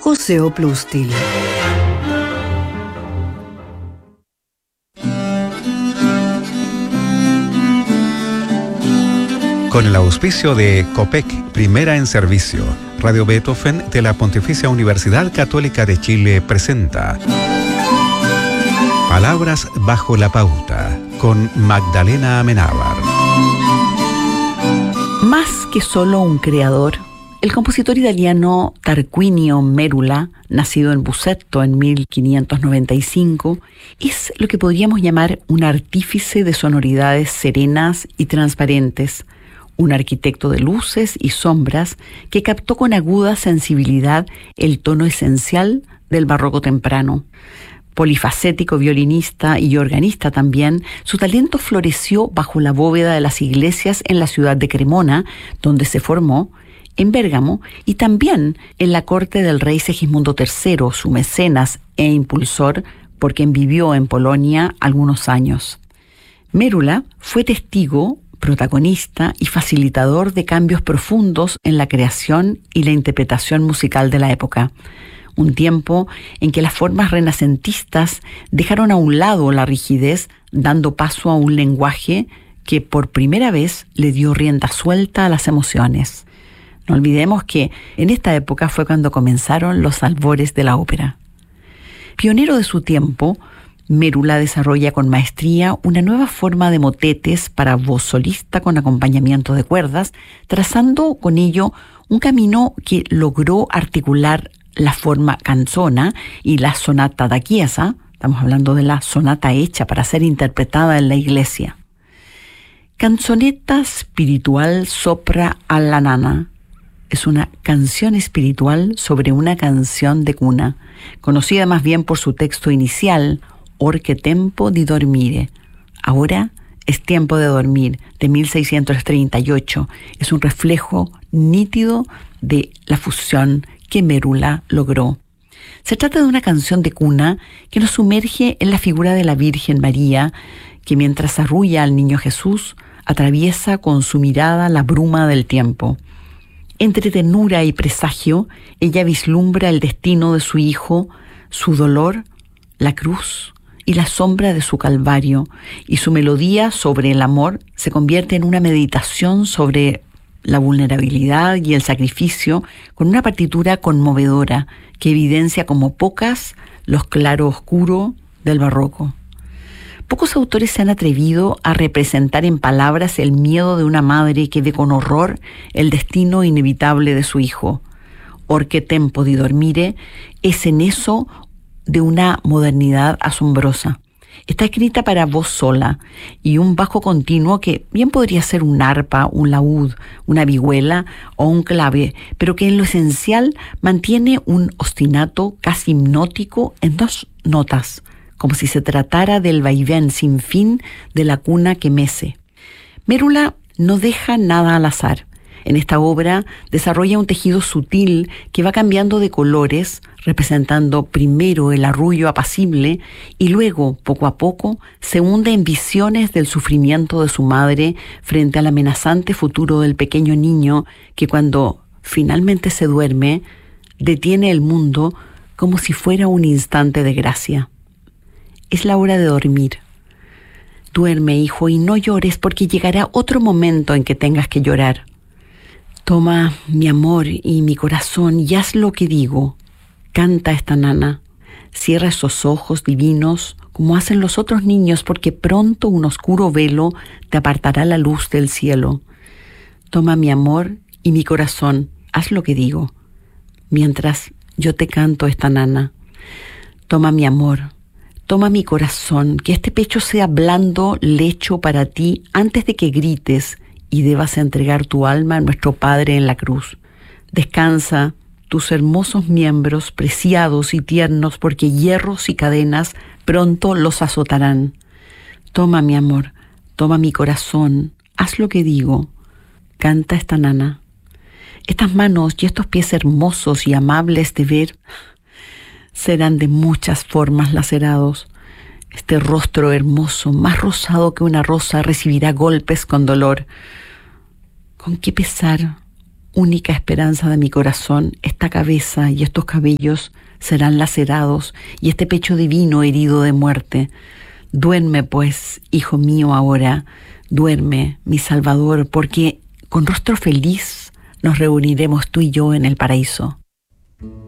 José Oplústil. Con el auspicio de COPEC, Primera en Servicio, Radio Beethoven de la Pontificia Universidad Católica de Chile presenta Palabras bajo la pauta, con Magdalena Amenábar. Más que solo un creador, el compositor italiano Tarquinio Merula, nacido en Busseto en 1595, es lo que podríamos llamar un artífice de sonoridades serenas y transparentes, un arquitecto de luces y sombras que captó con aguda sensibilidad el tono esencial del barroco temprano. Polifacético violinista y organista también, su talento floreció bajo la bóveda de las iglesias en la ciudad de Cremona, donde se formó, en Bérgamo y también en la corte del rey Segismundo III, su mecenas e impulsor, por quien vivió en Polonia algunos años. Merula fue testigo, protagonista y facilitador de cambios profundos en la creación y la interpretación musical de la época. Un tiempo en que las formas renacentistas dejaron a un lado la rigidez, dando paso a un lenguaje que por primera vez le dio rienda suelta a las emociones. No olvidemos que en esta época fue cuando comenzaron los albores de la ópera. Pionero de su tiempo, Merula desarrolla con maestría una nueva forma de motetes para voz solista con acompañamiento de cuerdas, trazando con ello un camino que logró articular la forma canzona y la sonata da chiesa. Estamos hablando de la sonata hecha para ser interpretada en la iglesia. Canzonetta spiritual sopra alla nana es una canción espiritual sobre una canción de cuna, conocida más bien por su texto inicial, Or che tempo di dormire. Ahora es tiempo de dormir, de 1638. Es un reflejo nítido de la fusión que Merula logró. Se trata de una canción de cuna que nos sumerge en la figura de la Virgen María, que mientras arrulla al niño Jesús, atraviesa con su mirada la bruma del tiempo. Entre ternura y presagio, ella vislumbra el destino de su hijo, su dolor, la cruz y la sombra de su calvario, y su melodía sobre el amor se convierte en una meditación sobre la vulnerabilidad y el sacrificio, con una partitura conmovedora que evidencia como pocas los claroscuros del barroco. Pocos autores se han atrevido a representar en palabras el miedo de una madre que ve con horror el destino inevitable de su hijo. Or che tempo di dormire es en eso de una modernidad asombrosa. Está escrita para voz sola y un bajo continuo que bien podría ser un arpa, un laúd, una vihuela o un clave, pero que en lo esencial mantiene un ostinato casi hipnótico en dos notas, como si se tratara del vaivén sin fin de la cuna que mece. Merula no deja nada al azar. En esta obra desarrolla un tejido sutil que va cambiando de colores, representando primero el arrullo apacible y luego, poco a poco, se hunde en visiones del sufrimiento de su madre frente al amenazante futuro del pequeño niño que cuando finalmente se duerme, detiene el mundo como si fuera un instante de gracia. Es la hora de dormir. Duerme, hijo, y no llores porque llegará otro momento en que tengas que llorar. Toma mi amor y mi corazón y haz lo que digo. Canta esta nana. Cierra esos ojos divinos como hacen los otros niños, porque pronto un oscuro velo te apartará la luz del cielo. Toma mi amor y mi corazón. Haz lo que digo. Mientras yo te canto esta nana. Toma mi amor. Toma mi corazón. Que este pecho sea blando lecho para ti antes de que grites y debas entregar tu alma a nuestro Padre en la cruz. Descansa tus hermosos miembros, preciados y tiernos, porque hierros y cadenas pronto los azotarán. Toma mi amor, toma mi corazón, haz lo que digo. Canta esta nana. Estas manos y estos pies hermosos y amables de ver serán de muchas formas lacerados. Este rostro hermoso, más rosado que una rosa, recibirá golpes con dolor. Con qué pesar única esperanza de mi corazón, esta cabeza y estos cabellos serán lacerados y este pecho divino herido de muerte. Duerme, pues, hijo mío, ahora, duerme, mi Salvador, porque con rostro feliz nos reuniremos tú y yo en el paraíso.